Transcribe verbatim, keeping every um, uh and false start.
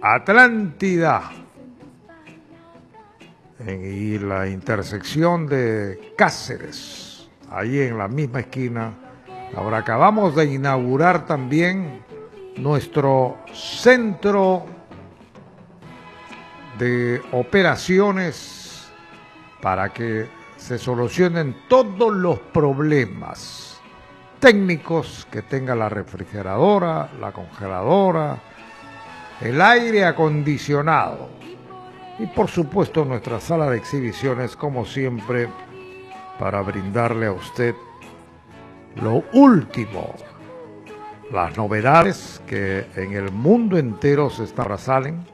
Atlántida y la intersección de Cáceres, ahí en la misma esquina. Ahora acabamos de inaugurar también nuestro centro de operaciones para que se solucionen todos los problemas técnicos que tenga la refrigeradora, la congeladora, el aire acondicionado y por supuesto nuestra sala de exhibiciones, como siempre, para brindarle a usted lo último, las novedades que en el mundo entero se salen